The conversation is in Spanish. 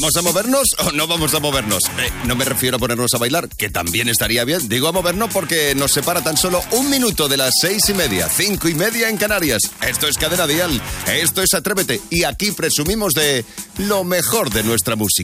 ¿Vamos a movernos o no vamos a movernos? No me refiero a ponernos a bailar, que también estaría bien. Digo a movernos porque nos separa tan solo 1 minuto de las 6:30, 5:30 en Canarias. Esto es Cadena Dial, esto es Atrévete y aquí presumimos de lo mejor de nuestra música.